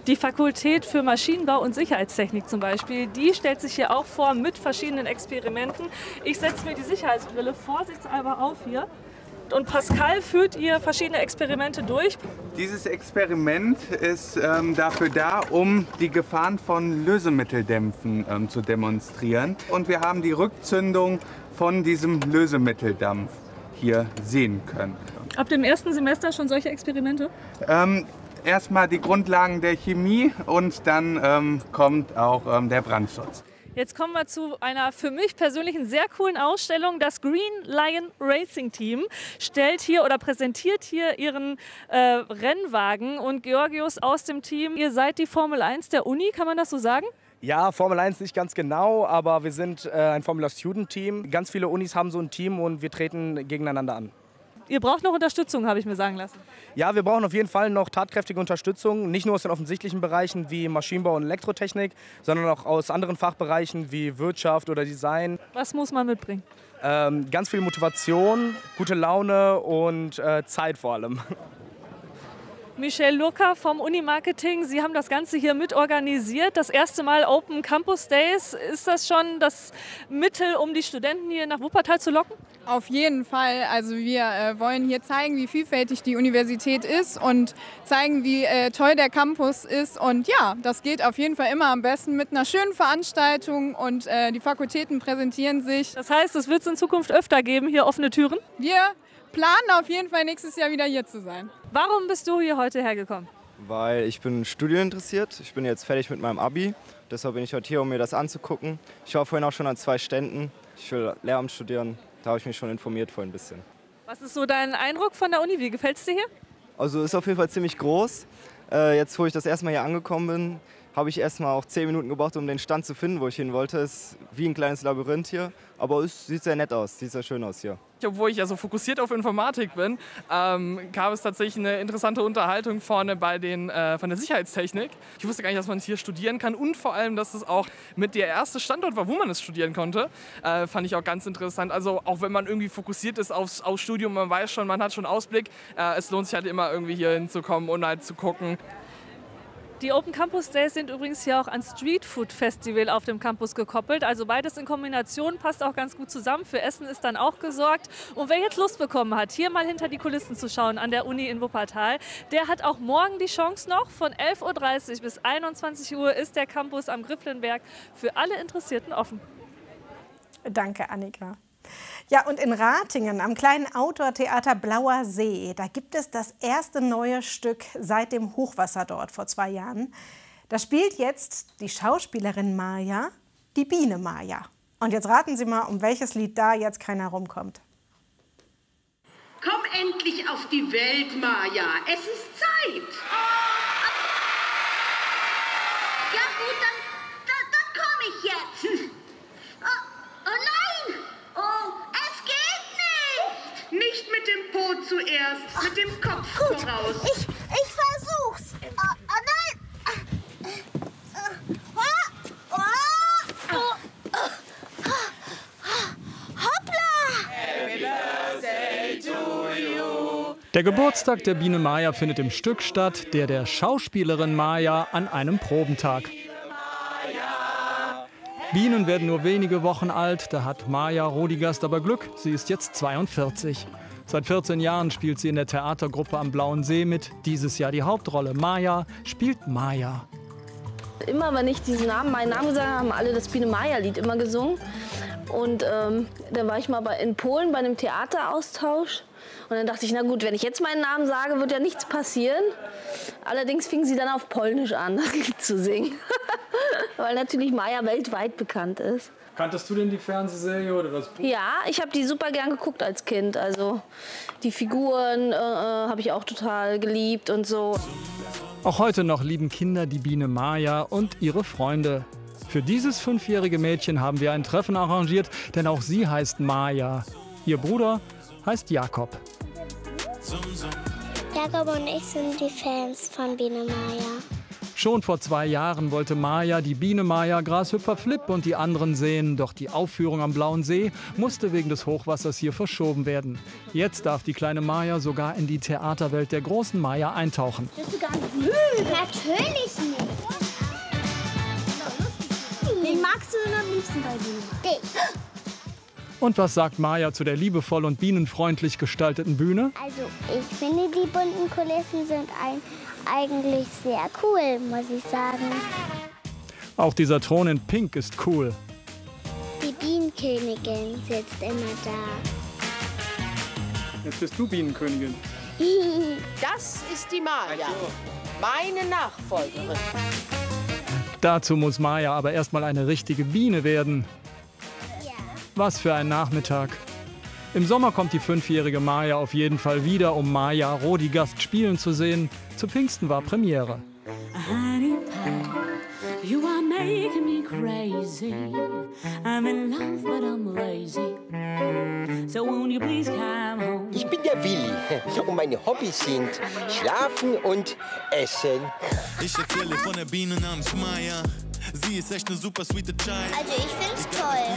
Die Fakultät für Maschinenbau und Sicherheitstechnik zum Beispiel, die stellt sich hier auch vor mit verschiedenen Experimenten. Ich setze mir die Sicherheitsbrille vorsichtshalber auf hier. Und Pascal führt ihr verschiedene Experimente durch. Dieses Experiment ist dafür da, um die Gefahren von Lösemitteldämpfen zu demonstrieren. Und wir haben die Rückzündung von diesem Lösemitteldampf hier sehen können. Ab dem ersten Semester schon solche Experimente? Erstmal die Grundlagen der Chemie und dann kommt auch der Brandschutz. Jetzt kommen wir zu einer für mich persönlich sehr coolen Ausstellung. Das Green Lion Racing Team stellt hier oder präsentiert hier ihren Rennwagen. Und Georgios aus dem Team, ihr seid die Formel 1 der Uni, kann man das so sagen? Ja, Formel 1 nicht ganz genau, aber wir sind ein Formula Student Team. Ganz viele Unis haben so ein Team und wir treten gegeneinander an. Ihr braucht noch Unterstützung, habe ich mir sagen lassen. Ja, wir brauchen auf jeden Fall noch tatkräftige Unterstützung. Nicht nur aus den offensichtlichen Bereichen wie Maschinenbau und Elektrotechnik, sondern auch aus anderen Fachbereichen wie Wirtschaft oder Design. Was muss man mitbringen? Ganz viel Motivation, gute Laune und Zeit vor allem. Michelle Lurka vom Unimarketing, Sie haben das Ganze hier mitorganisiert. Das erste Mal Open Campus Days. Ist das schon das Mittel, um die Studenten hier nach Wuppertal zu locken? Auf jeden Fall. Also wir wollen hier zeigen, wie vielfältig die Universität ist und zeigen, wie toll der Campus ist. Und ja, das geht auf jeden Fall immer am besten mit einer schönen Veranstaltung und die Fakultäten präsentieren sich. Das heißt, es wird es in Zukunft öfter geben, hier offene Türen? Wir planen auf jeden Fall nächstes Jahr wieder hier zu sein. Warum bist du hier heute hergekommen? Weil ich bin studieninteressiert. Ich bin jetzt fertig mit meinem Abi. Deshalb bin ich heute hier, um mir das anzugucken. Ich war vorhin auch schon an 2 Ständen. Ich will Lehramt studieren. Da habe ich mich schon informiert vorhin ein bisschen. Was ist so dein Eindruck von der Uni? Wie gefällt es dir hier? Also ist auf jeden Fall ziemlich groß. Jetzt, wo ich das erste Mal hier angekommen bin, habe ich erst mal auch 10 Minuten gebraucht, um den Stand zu finden, wo ich hin wollte. Es ist wie ein kleines Labyrinth hier, aber es sieht sehr nett aus, sieht sehr schön aus hier. Obwohl ich ja so fokussiert auf Informatik bin, gab es tatsächlich eine interessante Unterhaltung vorne bei von der Sicherheitstechnik. Ich wusste gar nicht, dass man es hier studieren kann und vor allem, dass es auch mit der erste Standort war, wo man es studieren konnte. Fand ich auch ganz interessant. Also auch wenn man irgendwie fokussiert ist aufs Studium, man weiß schon, man hat schon Ausblick. Es lohnt sich halt immer irgendwie hier hinzukommen und halt zu gucken. Die Open Campus Days sind übrigens hier auch ans Street Food Festival auf dem Campus gekoppelt. Also beides in Kombination passt auch ganz gut zusammen. Für Essen ist dann auch gesorgt. Und wer jetzt Lust bekommen hat, hier mal hinter die Kulissen zu schauen an der Uni in Wuppertal, der hat auch morgen die Chance noch. Von 11:30 Uhr bis 21 Uhr ist der Campus am Grifflenberg für alle Interessierten offen. Danke, Annika. Ja, und in Ratingen am kleinen Outdoor-Theater Blauer See, da gibt es das erste neue Stück seit dem Hochwasser dort vor 2 Jahren. Da spielt jetzt die Schauspielerin Maja, die Biene Maja. Und jetzt raten Sie mal, um welches Lied da jetzt keiner rumkommt. Komm endlich auf die Welt, Maja. Es ist Zeit. Ja gut, dann komm ich jetzt. Oh nein! Oh, es geht nicht! Nicht mit dem Po zuerst, mit dem Kopf voraus. Ich versuch's. Oh nein! Hoppla! Happy Birthday to you. Der Geburtstag der Biene Maja findet im Stück statt, der Schauspielerin Maja an einem Probentag. Bienen werden nur wenige Wochen alt, da hat Maja Rodigast aber Glück, sie ist jetzt 42. Seit 14 Jahren spielt sie in der Theatergruppe am Blauen See mit, dieses Jahr die Hauptrolle. Maja spielt Maja. Immer wenn ich meinen Namen gesagt habe, haben alle das Biene Maja-Lied immer gesungen. Und dann war ich mal in Polen bei einem Theateraustausch. Und dann dachte ich, na gut, wenn ich jetzt meinen Namen sage, wird ja nichts passieren. Allerdings fingen sie dann auf Polnisch an, das Lied zu singen. Weil natürlich Maja weltweit bekannt ist. Kanntest du denn die Fernsehserie oder das Buch? Ja, ich habe die super gern geguckt als Kind. Also die Figuren habe ich auch total geliebt und so. Auch heute noch lieben Kinder die Biene Maja und ihre Freunde. Für dieses 5-jährige Mädchen haben wir ein Treffen arrangiert, denn auch sie heißt Maja. Ihr Bruder heißt Jakob. Jakob und ich sind die Fans von Biene Maja. Schon vor 2 Jahren wollte Maya die Biene Maya, Grashüpfer Flip und die anderen sehen. Doch die Aufführung am Blauen See musste wegen des Hochwassers hier verschoben werden. Jetzt darf die kleine Maya sogar in die Theaterwelt der großen Maya eintauchen. Bist du gar nicht müde? Natürlich nicht. Wen magst du denn am liebsten bei dir? Dich. Und was sagt Maya zu der liebevoll und bienenfreundlich gestalteten Bühne? Also ich finde, die bunten Kulissen sind eigentlich sehr cool, muss ich sagen. Auch dieser Thron in Pink ist cool. Die Bienenkönigin sitzt immer da. Jetzt bist du Bienenkönigin. Das ist die Maya, meine Nachfolgerin. Dazu muss Maya aber erstmal eine richtige Biene werden. Was für ein Nachmittag. Im Sommer kommt die 5-jährige Maya auf jeden Fall wieder, um Maya Rodigast spielen zu sehen. Zu Pfingsten war Premiere. Honey pie, you are making me crazy. I'm in love, but I'm lazy. So won't you please come home? Ich bin der Willi und meine Hobbys sind Schlafen und Essen. Ich erzähle von der Biene namens Maya. Sie ist echt eine super sweete Child. Also ich find's toll.